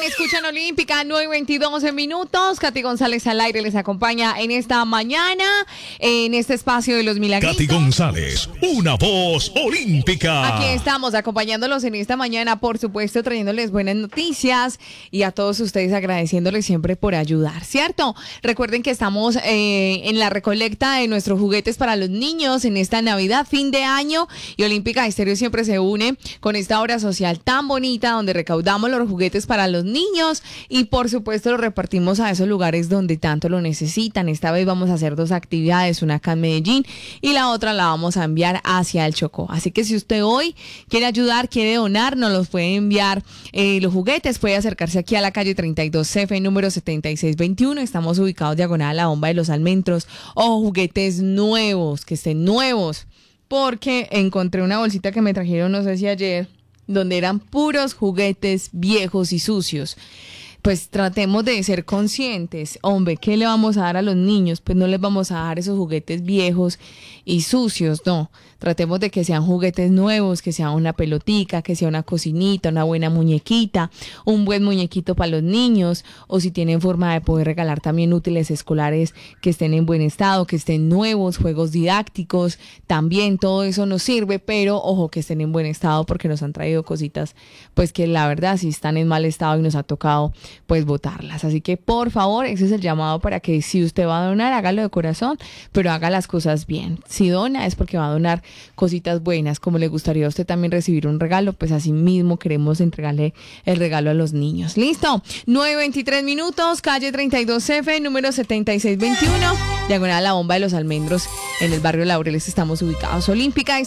Escuchan Olímpica, 9:22 minutos. Katy González al aire les acompaña en esta mañana, en este espacio de los milagritos. Katy González, una voz olímpica. Aquí estamos acompañándolos en esta mañana, por supuesto, trayéndoles buenas noticias y a todos ustedes agradeciéndoles siempre por ayudar, ¿cierto? Recuerden que estamos en la recolecta de nuestros juguetes para los niños en esta Navidad, fin de año, y Olímpica Estéreo siempre se une con esta obra social tan bonita donde recaudamos los juguetes para los niños y por supuesto los repartimos a esos lugares donde tanto lo necesitan. Esta vez vamos a hacer 2 actividades, una acá en Medellín y la otra la vamos a enviar hacia el Chocó. Así que si usted hoy quiere ayudar, quiere donar, nos los puede enviar los juguetes, puede acercarse aquí a la calle 32 CF número 7621. Estamos ubicados diagonal a la bomba de los almendros. O juguetes nuevos, que estén nuevos, porque encontré una bolsita que me trajeron, no sé si ayer, donde eran puros juguetes viejos y sucios. Pues tratemos de ser conscientes. Hombre, ¿qué le vamos a dar a los niños? Pues no les vamos a dar esos juguetes viejos y sucios, no. Tratemos de que sean juguetes nuevos, que sea una pelotica, que sea una cocinita, una buena muñequita, un buen muñequito para los niños, o si tienen forma de poder regalar también útiles escolares que estén en buen estado, que estén nuevos, juegos didácticos, también todo eso nos sirve, pero ojo que estén en buen estado porque nos han traído cositas pues que la verdad sí están en mal estado y nos ha tocado pues botarlas. Así que por favor, ese es el llamado para que si usted va a donar, hágalo de corazón, pero haga las cosas bien. Si dona es porque va a donar cositas buenas, como le gustaría a usted también recibir un regalo, pues así mismo queremos entregarle el regalo a los niños. ¿Listo? 9:23 minutos, calle 32F, número 7621, diagonal a la bomba de los almendros, en el barrio Laureles estamos ubicados. Olímpica